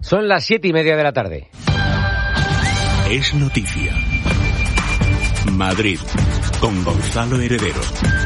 Son las 7:30 de la tarde. Es noticia. Madrid, con Gonzalo Heredero.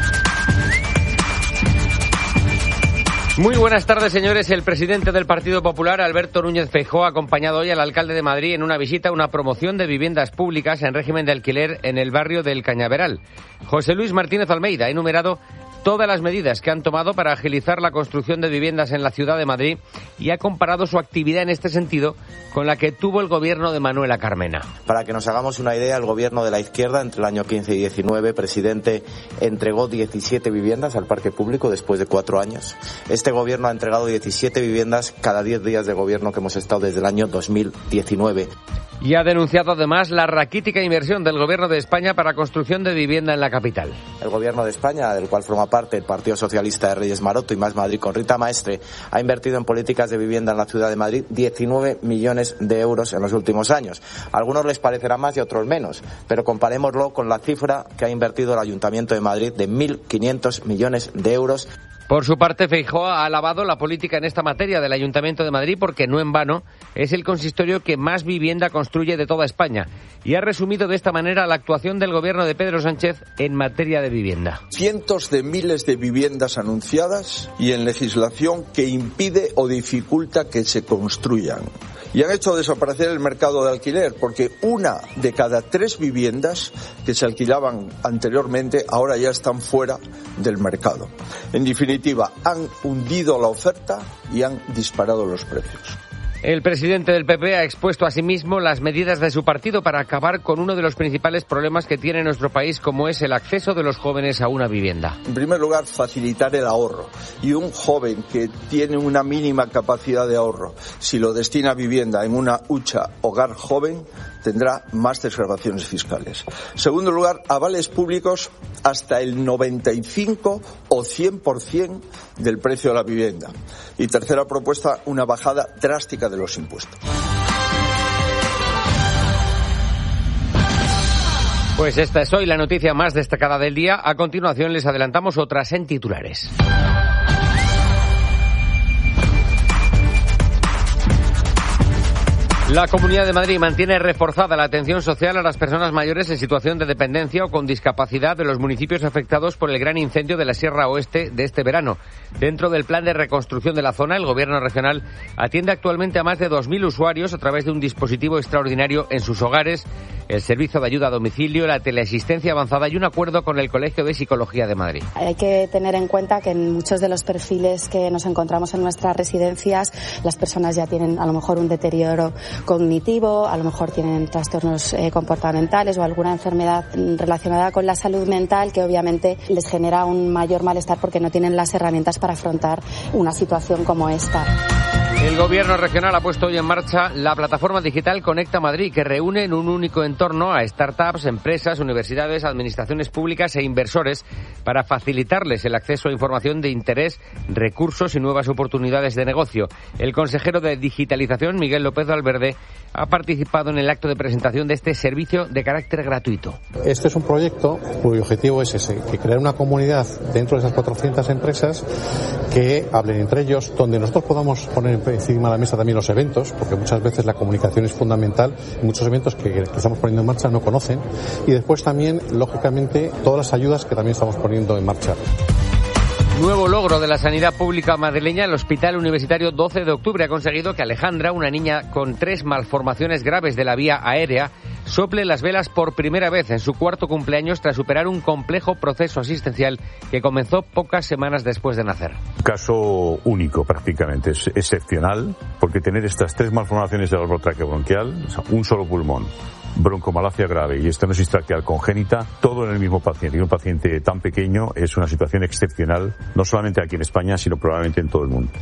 Muy buenas tardes, señores. El presidente del Partido Popular, Alberto Núñez Feijóo, ha acompañado hoy al alcalde de Madrid en una visita a una promoción de viviendas públicas en régimen de alquiler en el barrio del Cañaveral. José Luis Martínez Almeida ha enumerado todas las medidas que han tomado para agilizar la construcción de viviendas en la ciudad de Madrid y ha comparado su actividad en este sentido con la que tuvo el gobierno de Manuela Carmena. Para que nos hagamos una idea, el gobierno de la izquierda, entre el año 15 y 19, presidente, entregó 17 viviendas al parque público después de 4 años. Este gobierno ha entregado 17 viviendas cada 10 días de gobierno que hemos estado desde el año 2019. Y ha denunciado además la raquítica inversión del Gobierno de España para construcción de vivienda en la capital. El Gobierno de España, del cual forma parte el Partido Socialista de Reyes Maroto y Más Madrid con Rita Maestre, ha invertido en políticas de vivienda en la ciudad de Madrid 19 millones de euros en los últimos años. A algunos les parecerá más y a otros menos, pero comparémoslo con la cifra que ha invertido el Ayuntamiento de Madrid de 1.500 millones de euros. Por su parte, Feijóo ha alabado la política en esta materia del Ayuntamiento de Madrid porque, no en vano, es el consistorio que más vivienda construye de toda España y ha resumido de esta manera la actuación del gobierno de Pedro Sánchez en materia de vivienda. Cientos de miles de viviendas anunciadas y en legislación que impide o dificulta que se construyan. Y han hecho desaparecer el mercado de alquiler, porque 1 de cada 3 viviendas que se alquilaban anteriormente ahora ya están fuera del mercado. En definitiva, han hundido la oferta y han disparado los precios. El presidente del PP ha expuesto asimismo las medidas de su partido para acabar con uno de los principales problemas que tiene nuestro país, como es el acceso de los jóvenes a una vivienda. En primer lugar, facilitar el ahorro. Y un joven que tiene una mínima capacidad de ahorro, si lo destina a vivienda en una hucha hogar joven, tendrá más desgravaciones fiscales. En segundo lugar, avales públicos hasta el 95 o 100% del precio de la vivienda. Y tercera propuesta, una bajada drástica de los impuestos. Pues esta es hoy la noticia más destacada del día. A continuación les adelantamos otras en titulares. La Comunidad de Madrid mantiene reforzada la atención social a las personas mayores en situación de dependencia o con discapacidad de los municipios afectados por el gran incendio de la Sierra Oeste de este verano. Dentro del plan de reconstrucción de la zona, el Gobierno regional atiende actualmente a más de 2.000 usuarios a través de un dispositivo extraordinario en sus hogares, el servicio de ayuda a domicilio, la teleasistencia avanzada y un acuerdo con el Colegio de Psicología de Madrid. Hay que tener en cuenta que en muchos de los perfiles que nos encontramos en nuestras residencias, las personas ya tienen a lo mejor un deterioro cognitivo, a lo mejor tienen trastornos comportamentales o alguna enfermedad relacionada con la salud mental que obviamente les genera un mayor malestar porque no tienen las herramientas para afrontar una situación como esta. El Gobierno regional ha puesto hoy en marcha la plataforma digital Conecta Madrid, que reúne en un único entorno a startups, empresas, universidades, administraciones públicas e inversores para facilitarles el acceso a información de interés, recursos y nuevas oportunidades de negocio. El consejero de Digitalización, Miguel López Valverde, ha participado en el acto de presentación de este servicio de carácter gratuito. Este es un proyecto cuyo objetivo es ese, que crear una comunidad dentro de esas 400 empresas que hablen entre ellos, donde nosotros podamos poner encima de la mesa también los eventos, porque muchas veces la comunicación es fundamental, muchos eventos que estamos poniendo en marcha no conocen, y después también, lógicamente, todas las ayudas que también estamos poniendo en marcha. Nuevo logro de la sanidad pública madrileña. El Hospital Universitario 12 de Octubre ha conseguido que Alejandra, una niña con 3 malformaciones graves de la vía aérea, sople las velas por primera vez en su 4º cumpleaños tras superar un complejo proceso asistencial que comenzó pocas semanas después de nacer. Caso único prácticamente, es excepcional, porque tener estas 3 malformaciones del árbol traqueobronquial, o sea, un solo pulmón, broncomalacia grave y estenosis traqueal congénita, todo en el mismo paciente. Y un paciente tan pequeño es una situación excepcional, no solamente aquí en España, sino probablemente en todo el mundo.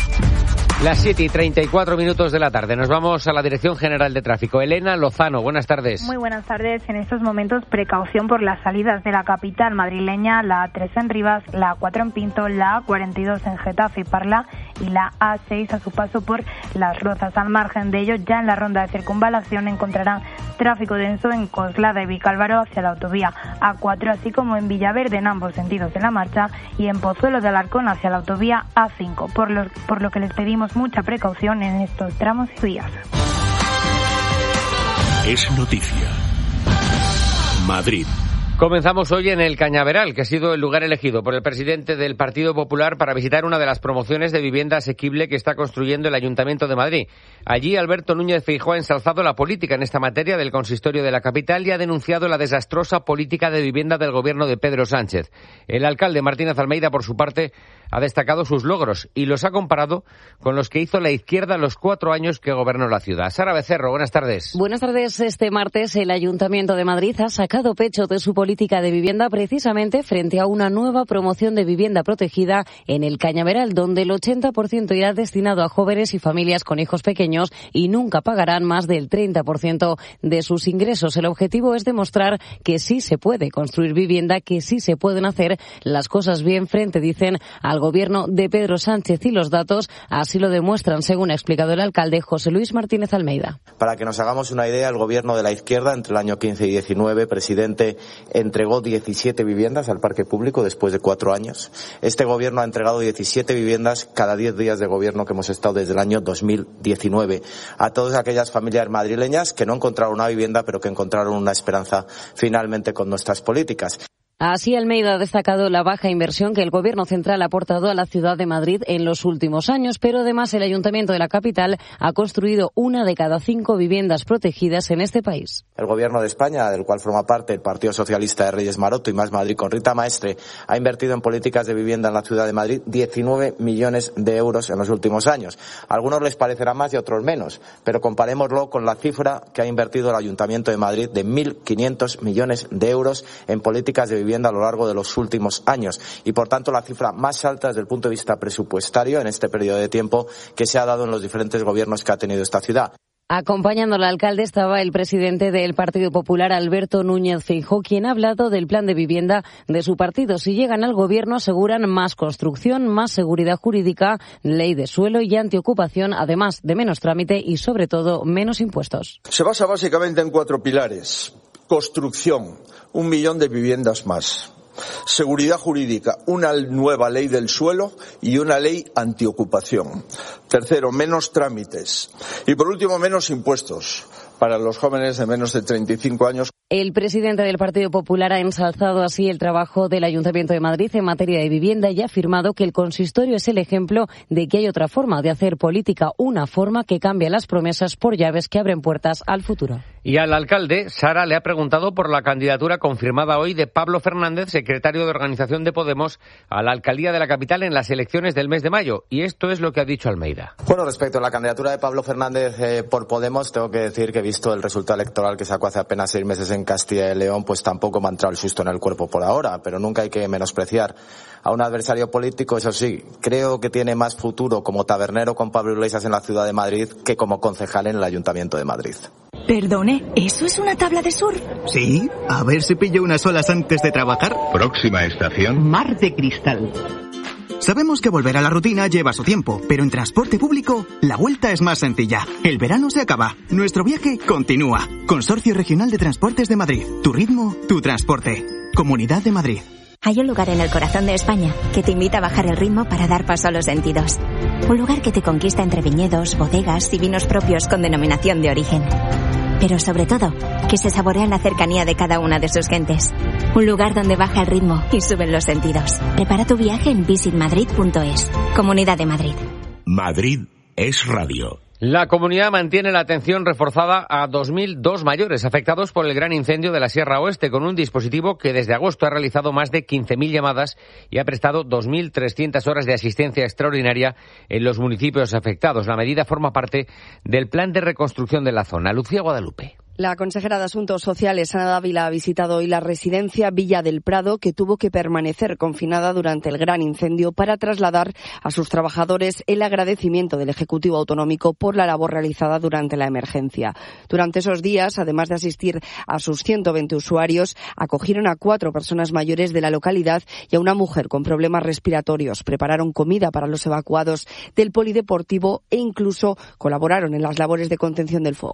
Las 7:34 de la tarde. Nos vamos a la Dirección General de Tráfico. Elena Lozano, buenas tardes. Muy buenas tardes. En estos momentos, precaución por las salidas de la capital madrileña, la A3 en Rivas, la A4 en Pinto, la A42 en Getafe y Parla y la A6 a su paso por Las Rozas. Al margen de ello, ya en la ronda de circunvalación encontrarán tráfico denso en Coslada y Vicálvaro hacia la autovía A4, así como en Villaverde en ambos sentidos de la marcha y en Pozuelo de Alarcón hacia la autovía A5, por lo que les pedimos mucha precaución en estos tramos y vías. Es noticia. Madrid. Comenzamos hoy en el Cañaveral, que ha sido el lugar elegido por el presidente del Partido Popular para visitar una de las promociones de vivienda asequible que está construyendo el Ayuntamiento de Madrid. Allí, Alberto Núñez Feijóo ha ensalzado la política en esta materia del consistorio de la capital y ha denunciado la desastrosa política de vivienda del gobierno de Pedro Sánchez. El alcalde Martínez Almeida, por su parte, ha destacado sus logros y los ha comparado con los que hizo la izquierda en los 4 años que gobernó la ciudad. Sara Becerro, buenas tardes. Buenas tardes. Este martes el Ayuntamiento de Madrid ha sacado pecho de su política de vivienda precisamente frente a una nueva promoción de vivienda protegida en el Cañaveral, donde el 80% irá destinado a jóvenes y familias con hijos pequeños y nunca pagarán más del 30% de sus ingresos. El objetivo es demostrar que sí se puede construir vivienda, que sí se pueden hacer las cosas bien frente, dicen, al gobierno de Pedro Sánchez, y los datos así lo demuestran, según ha explicado el alcalde José Luis Martínez Almeida. Para que nos hagamos una idea, el gobierno de la izquierda, entre el año 15 y 19, presidente, entregó 17 viviendas al parque público después de 4 años. Este gobierno ha entregado 17 viviendas cada 10 días de gobierno que hemos estado desde el año 2019 a todas aquellas familias madrileñas que no encontraron una vivienda, pero que encontraron una esperanza finalmente con nuestras políticas. Así, Almeida ha destacado la baja inversión que el Gobierno central ha aportado a la ciudad de Madrid en los últimos años, pero además el Ayuntamiento de la capital ha construido 1 de cada 5 viviendas protegidas en este país. El Gobierno de España, del cual forma parte el Partido Socialista de Reyes Maroto y Más Madrid con Rita Maestre, ha invertido en políticas de vivienda en la ciudad de Madrid 19 millones de euros en los últimos años. A algunos les parecerá más y a otros menos, pero comparémoslo con la cifra que ha invertido el Ayuntamiento de Madrid de 1.500 millones de euros en políticas de vivienda a lo largo de los últimos años y, por tanto, la cifra más alta desde el punto de vista presupuestario en este periodo de tiempo que se ha dado en los diferentes gobiernos que ha tenido esta ciudad. Acompañando al alcalde estaba el presidente del Partido Popular, Alberto Núñez Feijóo, quien ha hablado del plan de vivienda de su partido. Si llegan al gobierno, aseguran más construcción, más seguridad jurídica, ley de suelo y antiocupación, además de menos trámite y, sobre todo, menos impuestos. Se basa básicamente en 4 pilares. Construcción, 1 millón de viviendas más. Seguridad jurídica, una nueva ley del suelo y una ley antiocupación. Tercero, menos trámites. Y por último, menos impuestos para los jóvenes de menos de 35 años. El presidente del Partido Popular ha ensalzado así el trabajo del Ayuntamiento de Madrid en materia de vivienda y ha afirmado que el consistorio es el ejemplo de que hay otra forma de hacer política, una forma que cambia las promesas por llaves que abren puertas al futuro. Y al alcalde, Sara le ha preguntado por la candidatura confirmada hoy de Pablo Fernández, secretario de Organización de Podemos, a la alcaldía de la capital en las elecciones del mes de mayo. Y esto es lo que ha dicho Almeida. Bueno, respecto a la candidatura de Pablo Fernández por Podemos, tengo que decir que, visto el resultado electoral que sacó hace apenas 6 meses en Castilla y León, pues tampoco me ha entrado el susto en el cuerpo por ahora, pero nunca hay que menospreciar a un adversario político. Eso sí, creo que tiene más futuro como tabernero con Pablo Iglesias en la ciudad de Madrid que como concejal en el Ayuntamiento de Madrid. Perdone, ¿eso es una tabla de surf? Sí, a ver si pillo unas olas antes de trabajar. Próxima estación. Mar de Cristal. Sabemos que volver a la rutina lleva su tiempo, pero en transporte público la vuelta es más sencilla. El verano se acaba, nuestro viaje continúa. Consorcio Regional de Transportes de Madrid. Tu ritmo, tu transporte. Comunidad de Madrid. Hay un lugar en el corazón de España que te invita a bajar el ritmo para dar paso a los sentidos. Un lugar que te conquista entre viñedos, bodegas y vinos propios con denominación de origen. Pero sobre todo, que se saborea en la cercanía de cada una de sus gentes. Un lugar donde baja el ritmo y suben los sentidos. Prepara tu viaje en visitmadrid.es. Comunidad de Madrid. Madrid es radio. La comunidad mantiene la atención reforzada a 2.002 mayores afectados por el gran incendio de la Sierra Oeste, con un dispositivo que desde agosto ha realizado más de 15.000 llamadas y ha prestado 2.300 horas de asistencia extraordinaria en los municipios afectados. La medida forma parte del plan de reconstrucción de la zona. Lucía Guadalupe. La consejera de Asuntos Sociales, Ana Dávila, ha visitado hoy la residencia Villa del Prado, que tuvo que permanecer confinada durante el gran incendio, para trasladar a sus trabajadores el agradecimiento del Ejecutivo Autonómico por la labor realizada durante la emergencia. Durante esos días, además de asistir a sus 120 usuarios, acogieron a 4 personas mayores de la localidad y a una mujer con problemas respiratorios. Prepararon comida para los evacuados del polideportivo e incluso colaboraron en las labores de contención del fuego.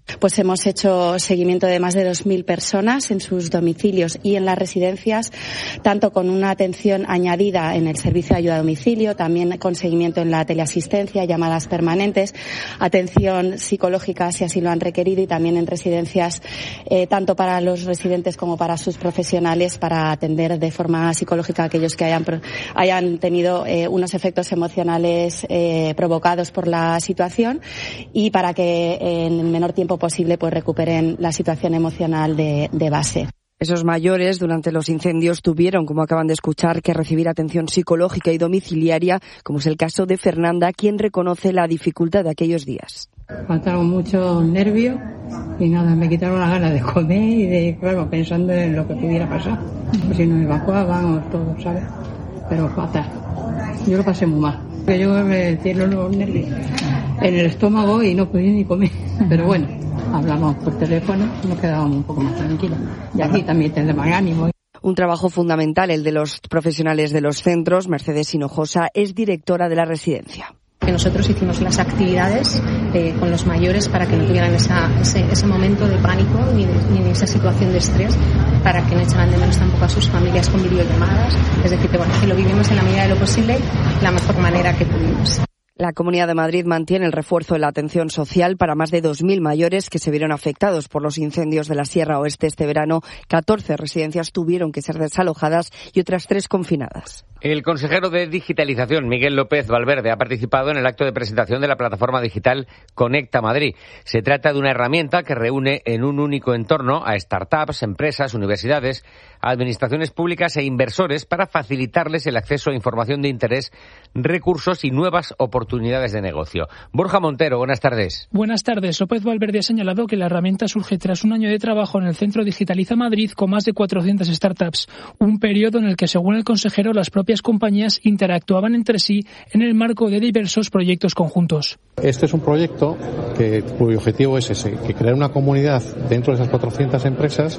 Pues hemos hecho seguimiento de más de 2.000 personas en sus domicilios y en las residencias, tanto con una atención añadida en el servicio de ayuda a domicilio, también con seguimiento en la teleasistencia, llamadas permanentes, atención psicológica si así lo han requerido, y también en residencias, tanto para los residentes como para sus profesionales, para atender de forma psicológica a aquellos que hayan tenido unos efectos emocionales provocados por la situación, y para que en el menor tiempo posible pues recuperen la situación emocional de base. Esos mayores durante los incendios tuvieron, como acaban de escuchar, que recibir atención psicológica y domiciliaria, como es el caso de Fernanda, quien reconoce la dificultad de aquellos días. Faltaron muchos nervios y nada, me quitaron las ganas de comer y de, claro, pensando en lo que pudiera pasar. Pues si nos evacuaban o todo, ¿sabes? Pero fatal. Yo lo pasé muy mal. Yo me tienen los nervios en el estómago y no podía ni comer. Pero bueno, hablamos por teléfono y nos quedábamos un poco más tranquilos. Y aquí también tendremos ánimo. Un trabajo fundamental el de los profesionales de los centros. Mercedes Hinojosa es directora de la residencia. Que nosotros hicimos las actividades con los mayores para que no tuvieran ese momento de pánico ni esa situación de estrés, para que no echaran de menos tampoco a sus familias con videollamadas. Es decir, que lo vivimos en la medida de lo posible, la mejor manera que pudimos. La Comunidad de Madrid mantiene el refuerzo de la atención social para más de 2.000 mayores que se vieron afectados por los incendios de la Sierra Oeste este verano. 14 residencias tuvieron que ser desalojadas y otras 3 confinadas. El consejero de Digitalización, Miguel López Valverde, ha participado en el acto de presentación de la plataforma digital Conecta Madrid. Se trata de una herramienta que reúne en un único entorno a startups, empresas, universidades, administraciones públicas e inversores para facilitarles el acceso a información de interés, recursos y nuevas oportunidades de negocio. Borja Montero, buenas tardes. Buenas tardes. López Valverde ha señalado que la herramienta surge tras un año de trabajo en el Centro Digitaliza Madrid con más de 400 startups. Un periodo en el que, según el consejero, las propias compañías interactuaban entre sí en el marco de diversos proyectos conjuntos. Este es un proyecto cuyo objetivo es ese, que crear una comunidad dentro de esas 400 empresas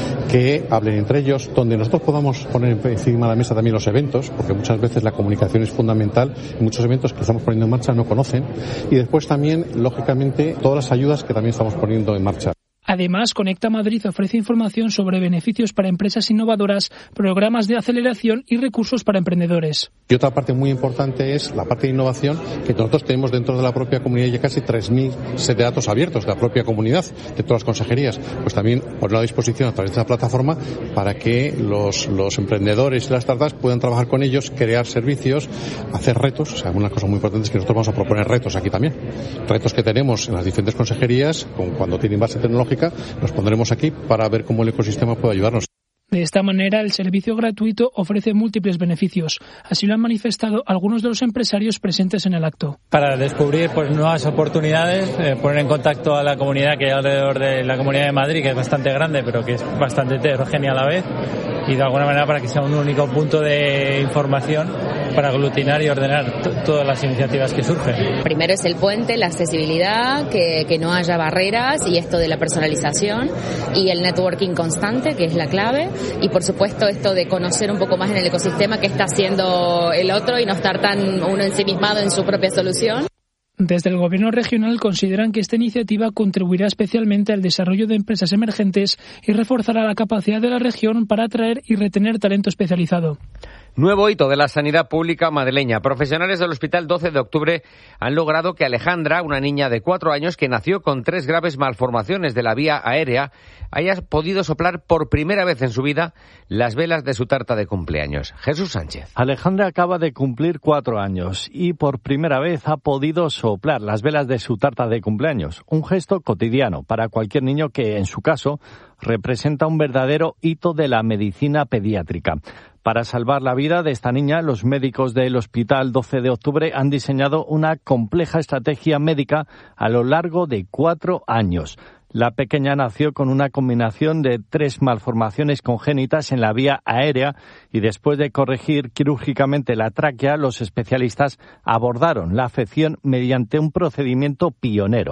que hablen entre ellos, donde nosotros podamos poner encima de la mesa también los eventos, porque muchas veces la comunicación es fundamental, y muchos eventos que estamos poniendo en marcha no conocen, y después también, lógicamente, todas las ayudas que también estamos poniendo en marcha. Además, Conecta Madrid ofrece información sobre beneficios para empresas innovadoras, programas de aceleración y recursos para emprendedores. Y otra parte muy importante es la parte de innovación, que nosotros tenemos dentro de la propia comunidad ya casi 3.000 set de datos abiertos de la propia comunidad, de todas las consejerías. Pues también ponerlo a disposición a través de esta plataforma para que los emprendedores y las startups puedan trabajar con ellos, crear servicios, hacer retos. O sea, una cosa muy importante es que nosotros vamos a proponer retos aquí también. Retos que tenemos en las diferentes consejerías, cuando tienen base tecnológica, los pondremos aquí para ver cómo el ecosistema puede ayudarnos. De esta manera, el servicio gratuito ofrece múltiples beneficios. Así lo han manifestado algunos de los empresarios presentes en el acto. Para descubrir nuevas oportunidades, poner en contacto a la comunidad que hay alrededor de la Comunidad de Madrid, que es bastante grande, pero que es bastante heterogénea a la vez, y de alguna manera para que sea un único punto de información para aglutinar y ordenar todas las iniciativas que surgen. Primero es el puente, la accesibilidad, que no haya barreras, y esto de la personalización y el networking constante, que es la clave. Y por supuesto esto de conocer un poco más en el ecosistema qué está haciendo el otro y no estar tan uno ensimismado en su propia solución. Desde el Gobierno regional consideran que esta iniciativa contribuirá especialmente al desarrollo de empresas emergentes y reforzará la capacidad de la región para atraer y retener talento especializado. Nuevo hito de la sanidad pública madrileña. Profesionales del Hospital 12 de Octubre han logrado que Alejandra, una niña de 4 años que nació con 3 graves malformaciones de la vía aérea, haya podido soplar por primera vez en su vida las velas de su tarta de cumpleaños. Jesús Sánchez. Alejandra acaba de cumplir 4 años y por primera vez ha podido soplar las velas de su tarta de cumpleaños. Un gesto cotidiano para cualquier niño que, en su caso, representa un verdadero hito de la medicina pediátrica. Para salvar la vida de esta niña, los médicos del Hospital 12 de Octubre han diseñado una compleja estrategia médica a lo largo de 4 años. La pequeña nació con una combinación de 3 malformaciones congénitas en la vía aérea y después de corregir quirúrgicamente la tráquea, los especialistas abordaron la afección mediante un procedimiento pionero.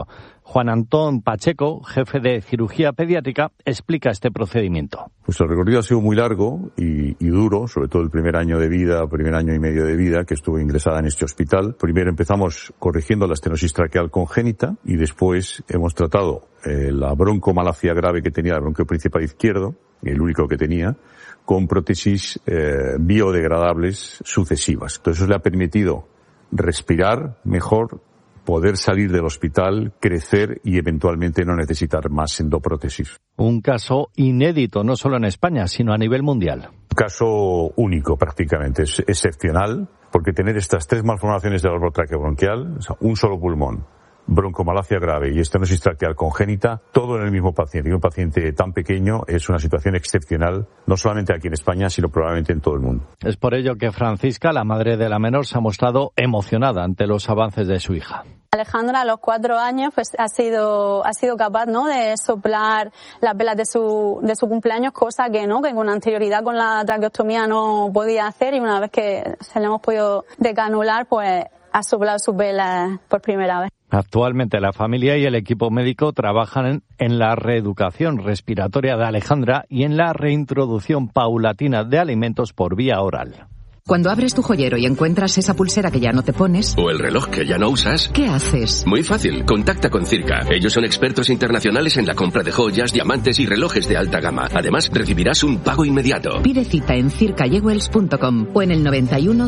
Juan Antón Pacheco, jefe de cirugía pediátrica, explica este procedimiento. Pues el recorrido ha sido muy largo y duro, sobre todo el primer año y medio de vida que estuve ingresada en este hospital. Primero empezamos corrigiendo la estenosis traqueal congénita y después hemos tratado la broncomalacia grave que tenía, el bronquio principal izquierdo, el único que tenía, con prótesis biodegradables sucesivas. Entonces eso le ha permitido respirar mejor, poder salir del hospital, crecer y eventualmente no necesitar más endoprótesis. Un caso inédito, no solo en España, sino a nivel mundial. Un caso único prácticamente, es excepcional, porque tener estas 3 malformaciones del árbol traqueobronquial, o sea, un solo pulmón, broncomalacia grave y estenosis traqueal congénita, todo en el mismo paciente. Y un paciente tan pequeño es una situación excepcional, no solamente aquí en España, sino probablemente en todo el mundo. Es por ello que Francisca, la madre de la menor, se ha mostrado emocionada ante los avances de su hija. Alejandra a los 4 años pues ha sido capaz, ¿no?, de soplar las velas de su cumpleaños, cosa que con anterioridad con la traqueostomía no podía hacer, y una vez que se le hemos podido decanular, pues ha soplado sus velas por primera vez. Actualmente la familia y el equipo médico trabajan en la reeducación respiratoria de Alejandra y en la reintroducción paulatina de alimentos por vía oral. Cuando abres tu joyero y encuentras esa pulsera que ya no te pones, o el reloj que ya no usas, ¿qué haces? Muy fácil, contacta con Circa. Ellos son expertos internacionales en la compra de joyas, diamantes y relojes de alta gama. Además, recibirás un pago inmediato. Pide cita en circajewells.com o en el 91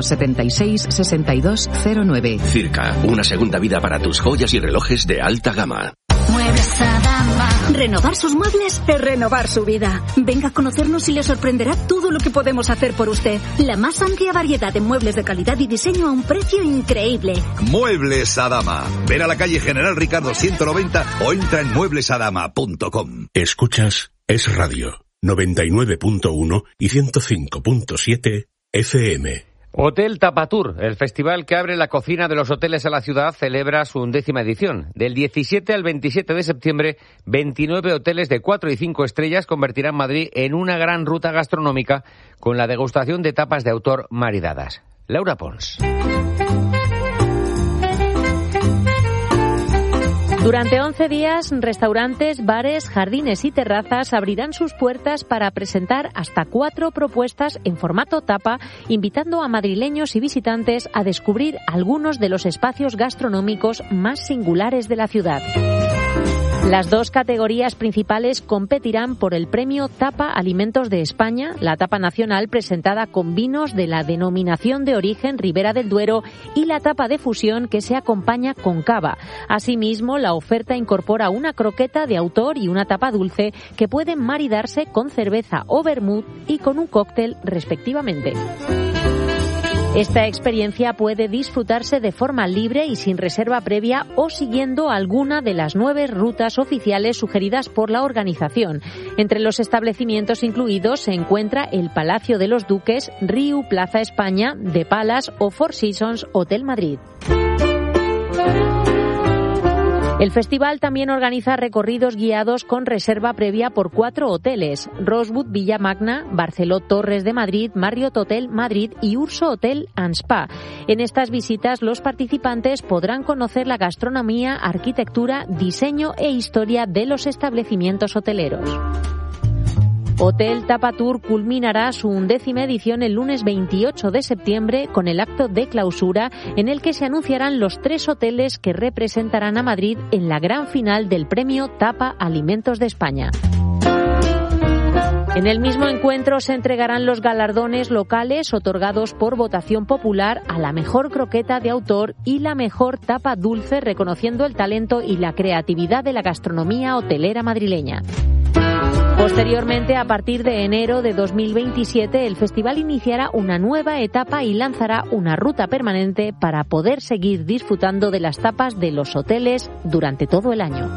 576 6209. Circa, una segunda vida para tus joyas y relojes de alta gama. Muebles Adama. Renovar sus muebles es renovar su vida. Venga a conocernos y le sorprenderá todo lo que podemos hacer por usted. La más amplia variedad de muebles de calidad y diseño a un precio increíble. Muebles Adama. Ven a la calle General Ricardo 190 o entra en mueblesadama.com. Escuchas Es Radio 99.1 y 105.7 FM. Hotel Tapatur, el festival que abre la cocina de los hoteles a la ciudad, celebra su 11ª edición. Del 17 al 27 de septiembre, 29 hoteles de 4 y 5 estrellas convertirán Madrid en una gran ruta gastronómica con la degustación de tapas de autor maridadas. Laura Pons. Durante 11 días, restaurantes, bares, jardines y terrazas abrirán sus puertas para presentar hasta 4 propuestas en formato tapa, invitando a madrileños y visitantes a descubrir algunos de los espacios gastronómicos más singulares de la ciudad. Las 2 categorías principales competirán por el premio Tapa Alimentos de España, la tapa nacional presentada con vinos de la denominación de origen Ribera del Duero, y la tapa de fusión que se acompaña con cava. Asimismo, la oferta incorpora una croqueta de autor y una tapa dulce que pueden maridarse con cerveza o vermut y con un cóctel respectivamente. Esta experiencia puede disfrutarse de forma libre y sin reserva previa o siguiendo alguna de las 9 rutas oficiales sugeridas por la organización. Entre los establecimientos incluidos se encuentra el Palacio de los Duques, Riu Plaza España, The Palace o Four Seasons Hotel Madrid. El festival también organiza recorridos guiados con reserva previa por 4 hoteles: Rosewood Villa Magna, Barceló Torres de Madrid, Marriott Hotel Madrid y Urso Hotel and Spa. En estas visitas los participantes podrán conocer la gastronomía, arquitectura, diseño e historia de los establecimientos hoteleros. Hotel Tapatur culminará su 11ª edición el lunes 28 de septiembre con el acto de clausura en el que se anunciarán los 3 hoteles que representarán a Madrid en la gran final del premio Tapa Alimentos de España. En el mismo encuentro se entregarán los galardones locales otorgados por votación popular a la mejor croqueta de autor y la mejor tapa dulce, reconociendo el talento y la creatividad de la gastronomía hotelera madrileña. Posteriormente, a partir de enero de 2027, el festival iniciará una nueva etapa y lanzará una ruta permanente para poder seguir disfrutando de las tapas de los hoteles durante todo el año.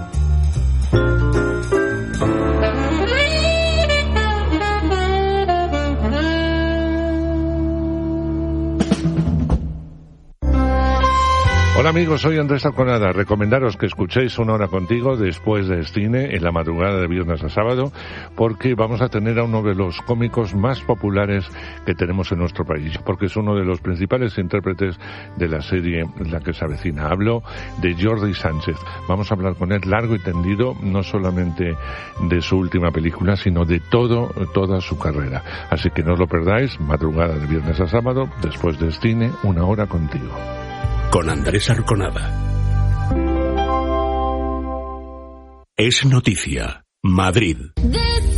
Hola amigos, soy Andrés Arconada. Recomendaros que escuchéis Una Hora Contigo después del cine en la madrugada de viernes a sábado, porque vamos a tener a uno de los cómicos más populares que tenemos en nuestro país, porque es uno de los principales intérpretes de la serie La que se avecina. Hablo de Jordi Sánchez. Vamos a hablar con él largo y tendido, no solamente de su última película, sino de toda su carrera. Así que no os lo perdáis, madrugada de viernes a sábado, después del cine, Una Hora Contigo. Con Andrés Arconada. Es noticia. Madrid.